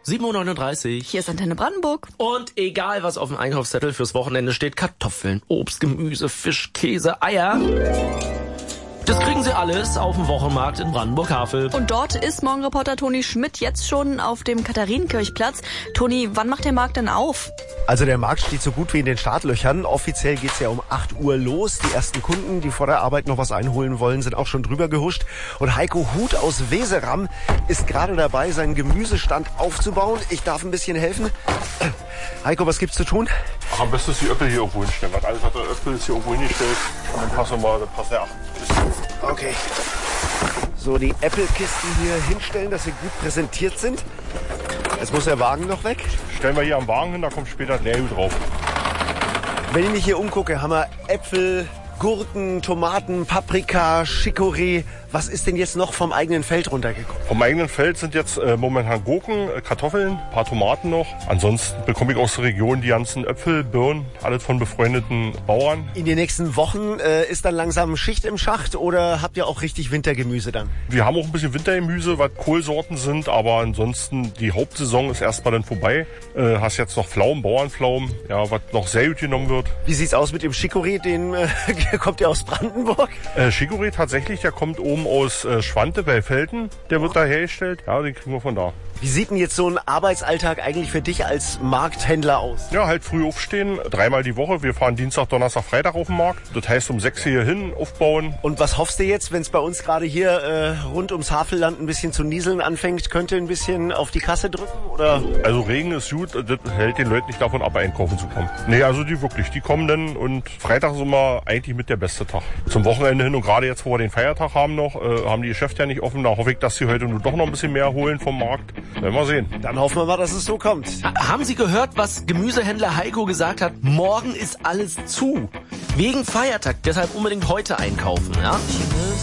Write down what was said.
7:39 Uhr. Hier ist Antenne Brandenburg. Und egal, was auf dem Einkaufszettel fürs Wochenende steht, Kartoffeln, Obst, Gemüse, Fisch, Käse, Eier, das kriegen Sie alles auf dem Wochenmarkt in Brandenburg-Havel. Und dort ist Morgenreporter Toni Schmidt jetzt schon auf dem Katharinenkirchplatz. Toni, wann macht der Markt denn auf? Also der Markt steht so gut wie in den Startlöchern. Offiziell geht's ja um 8 Uhr los. Die ersten Kunden, die vor der Arbeit noch was einholen wollen, sind auch schon drüber gehuscht. Und Heiko Huth aus Weseram ist gerade dabei, seinen Gemüsestand aufzubauen. Ich darf ein bisschen helfen. Heiko, was gibt's zu tun? Ach, am besten ist die Äpfel hier irgendwo hinstellen. Was alles hat der Äpfel ist hier irgendwo hingestellt. Und dann passen wir mal, dann passt der 8. Okay. So, die Äpfelkisten hier hinstellen, dass sie gut präsentiert sind. Jetzt muss der Wagen noch weg. Stellen wir hier am Wagen hin, da kommt später das Leergut drauf. Wenn ich mich hier umgucke, haben wir Äpfel, Gurken, Tomaten, Paprika, Chicorée. Was ist denn jetzt noch vom eigenen Feld runtergekommen? Vom eigenen Feld sind jetzt momentan Gurken, Kartoffeln, ein paar Tomaten noch. Ansonsten bekomme ich aus der Region die ganzen Äpfel, Birnen, alles von befreundeten Bauern. In den nächsten Wochen ist dann langsam Schicht im Schacht oder habt ihr auch richtig Wintergemüse dann? Wir haben auch ein bisschen Wintergemüse, was Kohlsorten sind, aber ansonsten die Hauptsaison ist erstmal dann vorbei. Hast jetzt noch Pflaumen, Bauernpflaumen, ja, was noch sehr gut genommen wird. Wie sieht's aus mit dem Chicorée? Den kommt der aus Brandenburg? Chicorée tatsächlich, der kommt oben aus Schwante bei Velten. Der wird da hergestellt. Ja, den kriegen wir von da. Wie sieht denn jetzt so ein Arbeitsalltag eigentlich für dich als Markthändler aus? Ja, halt früh aufstehen, 3-mal die Woche. Wir fahren Dienstag, Donnerstag, Freitag auf den Markt. Das heißt, um 6 hier hin, aufbauen. Und was hoffst du jetzt, wenn es bei uns gerade hier rund ums Havelland ein bisschen zu nieseln anfängt? Könnte ein bisschen auf die Kasse drücken? Oder? Also Regen ist gut, das hält den Leuten nicht davon ab, einkaufen zu kommen. Nee, also die kommen dann und Freitag ist immer eigentlich mit der beste Tag. Zum Wochenende hin und gerade jetzt, wo wir den Feiertag haben noch, haben die Geschäfte ja nicht offen. Da hoffe ich, dass sie heute nur doch noch ein bisschen mehr holen vom Markt. Werden wir sehen. Dann hoffen wir mal, dass es so kommt. Haben Sie gehört, was Gemüsehändler Heiko gesagt hat? Morgen ist alles zu. Wegen Feiertag, deshalb unbedingt heute einkaufen, ja?